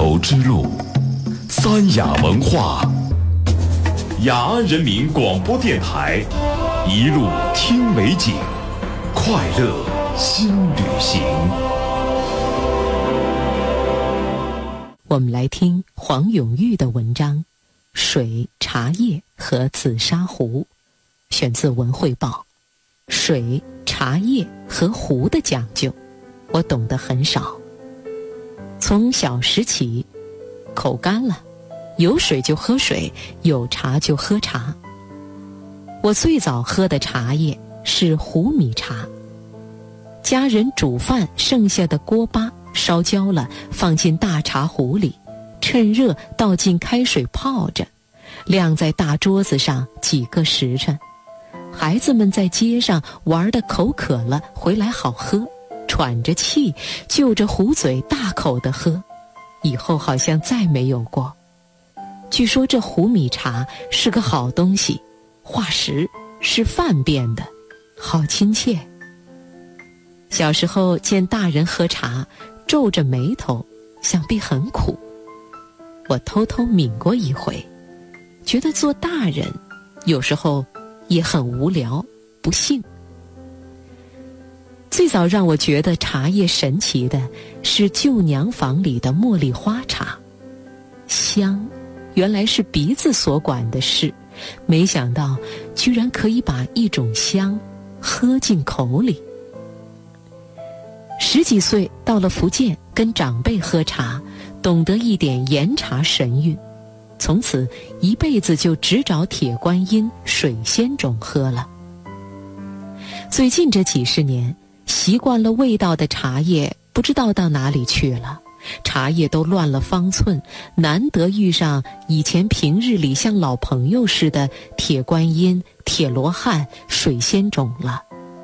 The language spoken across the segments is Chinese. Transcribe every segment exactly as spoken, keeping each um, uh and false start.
头之路，三雅文化，雅安人民广播电台，一路听美景，快乐新旅行。 我们来听黄永玉的文章《水、茶叶和紫砂壶》，选自《文汇报》。水、茶叶和壶的讲究，我懂得很少。从小时起，口干了，有水就喝水，有茶就喝茶。我最早喝的茶叶是糊米茶，家人煮饭剩下的锅巴烧焦了，放进大茶壶里，趁热倒进开水泡着，晾在大桌子上几个时辰。孩子们在街上玩得口渴了，回来好喝，喘着气，就着壶嘴大口地喝，以后好像再没有过。据说这糊米茶是个好东西，化石，是饭变的，好亲切。小时候见大人喝茶，皱着眉头，想必很苦。我偷偷抿过一回，觉得做大人有时候也很无聊，不幸。最早让我觉得茶叶神奇的是旧娘房里的茉莉花茶，香原来是鼻子所管的事，没想到居然可以把一种香喝进口里。十几岁到了福建，跟长辈喝茶，懂得一点岩茶神韵，从此一辈子就只找铁观音、水仙种喝了。最近这几十年，习惯了味道的茶叶不知道到哪里去了，茶叶都乱了方寸，难得遇上以前平日里像老朋友似的铁观音、铁罗汉、水仙种了。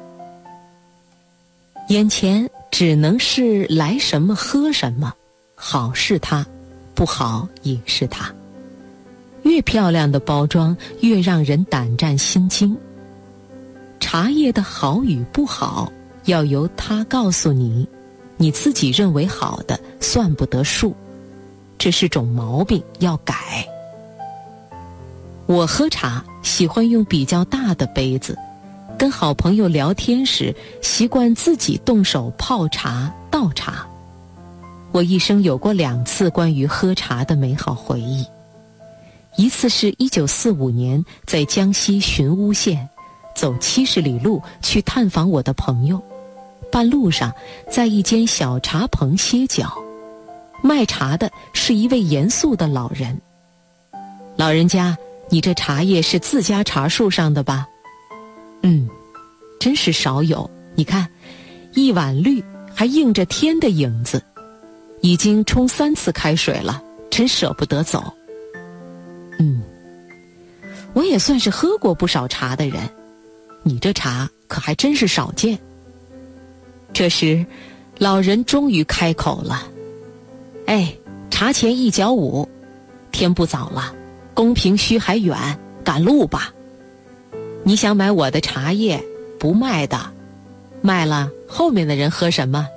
眼前只能是来什么喝什么，好是它，不好也是它。越漂亮的包装，越让人胆战心惊。茶叶的好与不好，要由它告诉你，你自己认为好的算不得数，这是种毛病，要改。我喝茶喜欢用比较大的杯子，跟好朋友聊天时，习惯自己动手泡茶、倒茶。我一生有过两次关于喝茶的美好回忆。一次是一九四五年在江西寻乌县，走七十里路去探访我的朋友，半路上在一间小茶棚歇脚，卖茶的是一位严肃的老人。老人家，你这茶叶是自家茶树上的吧？嗯，真是少有，你看，一碗绿还映着天的影子，已经冲三次开水了，真舍不得走。嗯，我也算是喝过不少茶的人，你这茶可还真是少见。这时老人终于开口了，哎，茶钱一角五，天不早了，宫平须还远，赶路吧。你想买我的茶叶，不卖的，卖了后面的人喝什么？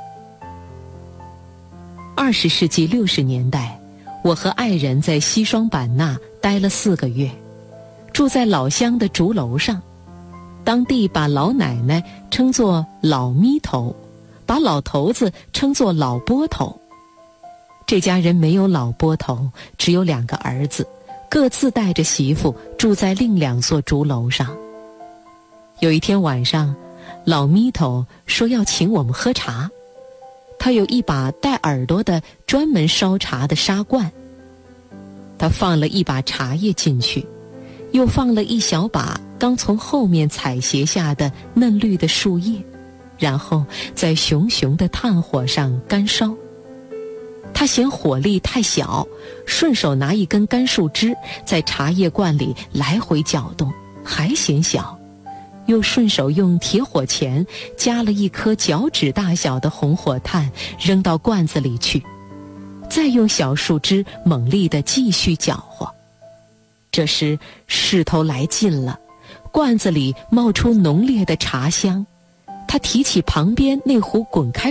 二十世纪六十年代，我和爱人在西双版纳待了四个月，住在老乡的竹楼上。当地把老奶奶称作老咪头，把老头子称作老波头。这家人没有老波头，只有两个儿子，各自带着媳妇住在另两座竹楼上。有一天晚上，老咪头说要请我们喝茶，他有一把带耳朵的专门烧茶的砂罐，他放了一把茶叶进去，又放了一小把刚从后面采撷下的嫩绿的树叶，然后在熊熊的炭火上干烧。他嫌火力太小，顺手拿一根干树枝在茶叶罐里来回搅动，还嫌小，又顺手用铁火钳加了一颗脚趾大小的红火炭扔到罐子里去，再用小树枝猛力地继续搅和。这时势头来劲了，罐子里冒出浓烈的茶香，他提起旁边那壶滚开